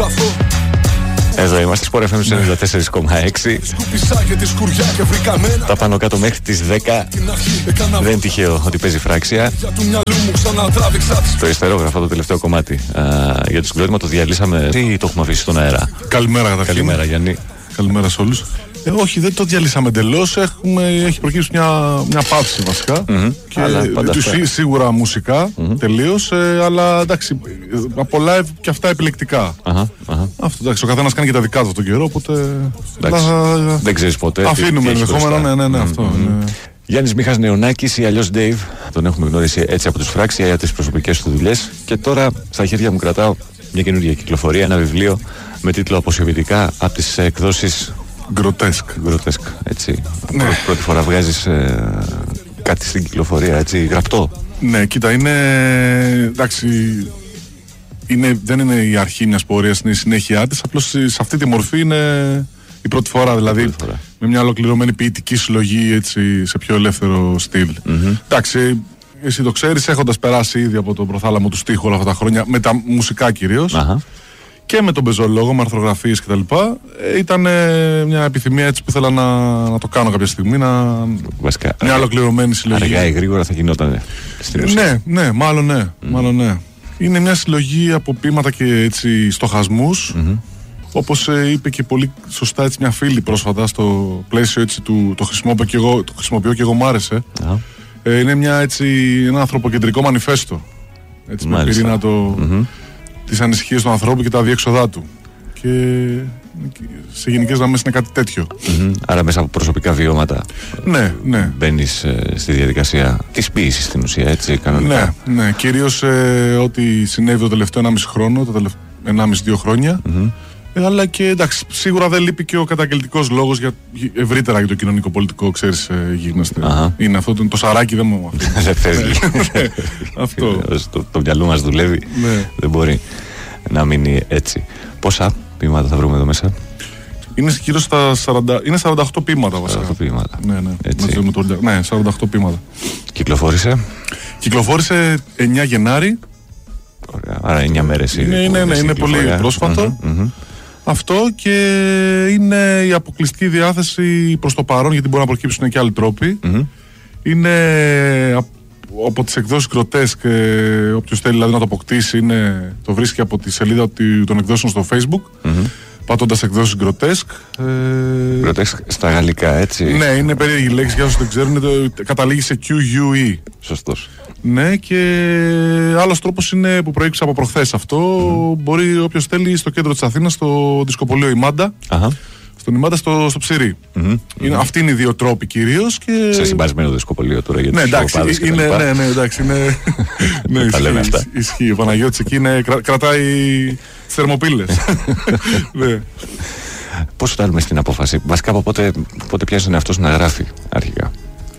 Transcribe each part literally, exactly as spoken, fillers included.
Εδώ είμαστε, Sport εφ εμ ενενήντα τέσσερα κόμμα έξι. Τα πάνω κάτω μέχρι τις δέκα. Δεν είναι τυχαίο ότι παίζει φράξια. Το ιστερόγραφο, το τελευταίο κομμάτι. Α, για το συγκρότημα το διαλύσαμε ή το έχουμε αφήσει στον αέρα? Καλημέρα καταρχήν. Καλημέρα Γιάννη. Καλημέρα σε όλους. Ε, όχι, δεν το διαλύσαμε εντελώς. Έχει προκύψει μια, μια παύση βασικά. Mm-hmm. Και του, σί, σίγουρα μουσικά mm-hmm. τελείως. Ε, αλλά εντάξει, από live και αυτά επιλεκτικά. Uh-huh, uh-huh. Αυτό εντάξει, ο καθένας κάνει και τα δικά του αυτόν τον καιρό. Οπότε. Εντάξει, λά, δεν ξέρεις ποτέ. Αφήνουμε ενδεχόμενα. Ναι, ναι, ναι, mm-hmm. αυτό. Ναι. Γιάννης Μίχας Νεωνάκης ή αλλιώς Dave. Τον έχουμε γνωρίσει έτσι από τους Φράξια για τις προσωπικές του δουλειές. Και τώρα στα χέρια μου κρατάω μια καινούργια κυκλοφορία, ένα βιβλίο με τίτλο Αποσιοποιητικά από τις εκδόσεις Γκροτέσκ. Γκροτέσκ, έτσι. Ναι. Πρώτη, πρώτη φορά βγάζεις ε, κάτι στην κυκλοφορία, έτσι, γραπτό. Ναι, κοίτα, είναι. Εντάξει. Είναι, δεν είναι η αρχή μιας πορείας, είναι η συνέχεια της. Απλώς σε αυτή τη μορφή είναι η πρώτη φορά. Δηλαδή, πρώτη φορά. Με μια ολοκληρωμένη ποιητική συλλογή, έτσι, σε πιο ελεύθερο στυλ. Mm-hmm. Εντάξει, εσύ το ξέρεις, έχοντας περάσει ήδη από τον προθάλαμο του στίχου όλα αυτά τα χρόνια, με τα μουσικά κυρίως. Uh-huh. Και με τον πεζολόγο, με αρθρογραφίες κτλ. Ε, ήταν ε, μια επιθυμία έτσι που ήθελα να, να το κάνω κάποια στιγμή. Να... Βασικά, μια ολοκληρωμένη συλλογή. Αργά ή γρήγορα θα γινόταν στην ουσία. Ναι, ναι, μάλλον ναι, mm. μάλλον ναι. Είναι μια συλλογή από ποίηματα και έτσι στοχασμούς. Mm-hmm. Όπως ε, είπε και πολύ σωστά έτσι, μια φίλη πρόσφατα στο πλαίσιο έτσι, του το χρησιμοποιώ και εγώ, το χρησιμοποιώ και εγώ μ' άρεσε. Mm-hmm. Ε, είναι μια, έτσι, ένα ανθρωποκεντρικό μανιφέστο. Έτσι, με πυρήνα το. Mm-hmm. Τις ανησυχίες του ανθρώπου και τα διέξοδά του. Και σε γενικές γραμμές είναι κάτι τέτοιο. Mm-hmm. Άρα μέσα από προσωπικά βιώματα. Ναι, ναι. Μπαίνεις ε, στη διαδικασία της ποίησης στην ουσία, έτσι, κανονικά. Ναι, ναι. Κυρίως ε, ό,τι συνέβη το τελευταίο ενάμιση χρόνο, το τελευταίο ενάμιση δύο χρόνια. Mm-hmm. Ε, αλλά και εντάξει, σίγουρα δεν λείπει και ο καταγγελτικός λόγος για, ευρύτερα για το κοινωνικό-πολιτικό, ξέρεις, ε, γίγνεσθε. Uh-huh. Είναι αυτό, το, το σαράκι δεν μου αφήνει. Δεν φεύγει. Αυτό. Το, το μυαλό μας δουλεύει, ναι. Δεν μπορεί να μείνει έτσι. Πόσα ποίηματα θα βρούμε εδώ μέσα? Είναι γύρω στα σαράντα, είναι σαράντα οκτώ ποίηματα βασικά. σαράντα οκτώ ποίηματα. Ναι, ναι. Έτσι. Με το, ναι, σαράντα οκτώ ποίηματα. Κυκλοφόρησε? Κυκλοφόρησε εννιά Γενάρη. Ωραία. Άρα εννιά μέρες είναι. Είναι, είναι, είναι πολύ πρόσφατο. Mm-hmm, mm-hmm. Αυτό και είναι η αποκλειστική διάθεση προς το παρόν, γιατί μπορεί να προκύψουν και άλλοι τρόποι. Mm-hmm. Είναι από τις εκδόσεις Γκροτέσκ, ε, όποιος θέλει δηλαδή να το αποκτήσει, είναι, το βρίσκει από τη σελίδα των εκδόσεων στο Facebook. Mm-hmm. Πατώντας εκδόσεις Γκροτέσκ. Γκροτέσκ ε... στα γαλλικά, έτσι. Ναι, είναι περίεργη λέξη για όσους δεν ξέρουν. Το, καταλήγει σε κιου ιου ι. Σωστός. Ναι, και άλλος τρόπος είναι που προέκυψε από προχθές αυτό. Mm. Μπορεί όποιος θέλει στο κέντρο της Αθήνας, στο δισκοπωλείο Ημάντα. Uh-huh. Στον Ημάντα στο, στο Ψηρή. Mm-hmm. Είναι, mm-hmm. Αυτοί είναι οι δύο τρόποι κυρίως. Και... Σε συμπασμένο δισκοπωλείο τώρα για τους ναι, εντάξει, είναι, ναι, ναι, εντάξει, είναι. Ναι, ισχύει, αυτά. Ισχύει. Ο Παναγιώτης εκεί είναι, κρα, κρατάει τις θερμοπύλες. Ναι. Πώς φτάνουμε στην απόφαση? Βασικά από πότε, πότε πιάσεις τον εαυτό σου να γράφει αρχικά?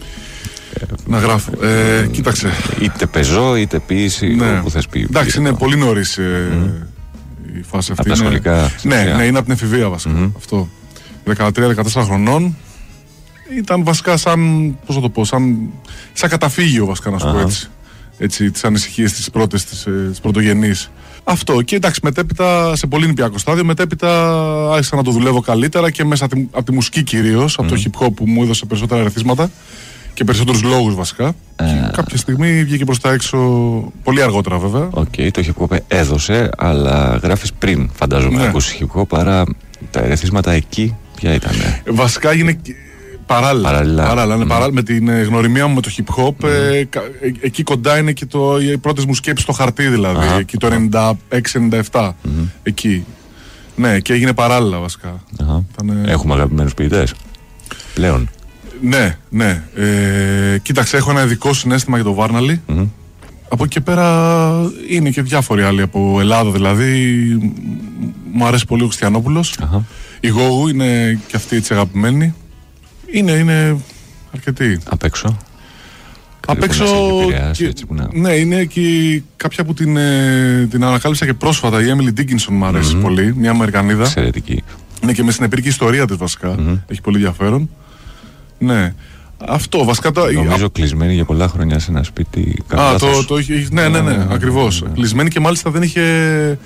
Να γράφω. Ε, κοίταξε. Είτε πεζό, είτε ποίηση, ναι. Όπου θες πει. Εντάξει, είναι πολύ νωρίς ε, mm. η φάση αυτή. Από τα σχολικά. Ναι, ναι, είναι από την εφηβεία βασικά. Mm-hmm. Αυτό. δεκατρία δεκατέσσερα χρονών. Ήταν βασικά σαν, πώς θα το πω, σαν, σαν καταφύγιο βασικά να σου uh-huh. πω έτσι. Έτσι, τις ανησυχίες τις πρώτες, τις, τις πρωτογενείς. Αυτό. Και εντάξει, μετέπειτα σε πολύ νηπιακό στάδιο, μετέπειτα άρχισα να το δουλεύω καλύτερα και μέσα από τη, από τη μουσική κυρίως, mm. από το hip hop που μου έδωσε περισσότερα ερεθίσματα και περισσότερους λόγους βασικά. Uh. Και κάποια στιγμή βγήκε προς τα έξω, πολύ αργότερα βέβαια. Οκ, okay, το hip hop έδωσε, αλλά γράφεις πριν, φαντάζομαι, να ακούσεις hip hop, άρα τα ερεθίσματα εκεί ποια ήταν? Βασικά έγινε παράλληλα. Παράλληλα. παράλληλα, ναι, mm. παράλληλα με την γνωριμία μου με το hip hop. Mm. Ε, ε, εκεί κοντά είναι και το, οι πρώτες μου σκέψεις στο χαρτί δηλαδή. Uh-huh. Εκεί το ενενήντα έξι ενενήντα επτά. Mm-hmm. Εκεί. Ναι, και έγινε παράλληλα βασικά. Uh-huh. Ήτανε... Έχουμε αγαπημένους ποιητές πλέον? Ναι, ναι. Ε, κοίταξε, έχω ένα ειδικό συναίσθημα για το Βάρναλι. Mm-hmm. Από εκεί και πέρα είναι και διάφοροι άλλοι από Ελλάδα δηλαδή. Μου αρέσει πολύ ο Χριστιανόπουλος. Uh-huh. Η Γόγου είναι και αυτή έτσι αγαπημένη. Είναι, είναι αρκετή. Απ' έξω. Απ' έξω. Και, έτσι που να... Ναι, είναι και κάποια που την, ε, την ανακάλυψα και πρόσφατα. Η Έμιλι Ντίκινσον μου αρέσει mm-hmm. πολύ. Μια Αμερικανίδα. Εξαιρετική. Είναι και με συνεπήρικη ιστορία της βασικά. Mm-hmm. Έχει πολύ ενδιαφέρον. Ναι. Αυτό βασικά. Το... Νομίζω κλεισμένη για πολλά χρόνια σε ένα σπίτι. Α, το, το έχει. Ναι, ναι, ναι, ναι ακριβώς. Mm-hmm. Κλεισμένη και μάλιστα δεν είχε.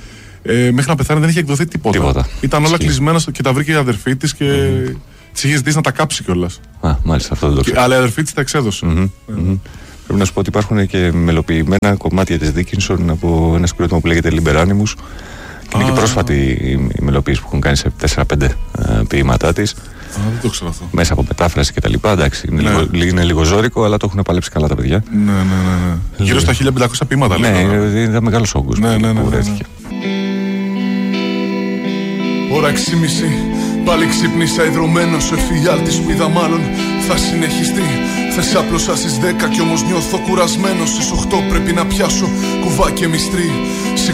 Ε, μέχρι να πεθάνει δεν είχε εκδοθεί τίποτα. τίποτα. Ήταν όλα κλεισμένα στο... και τα βρήκε η αδερφή της και mm. της είχε ζητήσει να τα κάψει κιόλας. Α, μάλιστα, αυτό δεν το ξέρω. Αλλά η αδερφή της τα εξέδωσε. Mm-hmm. Mm-hmm. Πρέπει να σου πω ότι υπάρχουν και μελοποιημένα κομμάτια της Dickinson από ένα συγκρότημα που λέγεται Liber Animus. Και είναι ah. και πρόσφατη η μελοποίηση που έχουν κάνει σε τέσσερα πέντε uh, ποίηματά της. Α, δεν το ξέρω αυτό. Μέσα από μετάφραση και τα λοιπά. Εντάξει, είναι, ναι. λίγο, είναι λίγο ζώρικο, αλλά το έχουν παλέψει καλά τα παιδιά. Ναι, ναι, ναι. ναι. Γύρω στα χίλια πεντακόσια ποίηματα, ναι, λέει. Ναι, ήταν μεγάλος όγκος ναι, που, ναι, ναι, που ναι, ναι. Ώρα έξι και μισή, πάλι ξύπνησα ιδρωμένος. Ο εφιάλτης που είδα μάλλον θα συνεχιστεί. Θες άπλωσα στις δέκα κι όμως νιώθω κουρασμένος. Στις οκτώ πρέπει να πιάσω κουβά και μυστρή.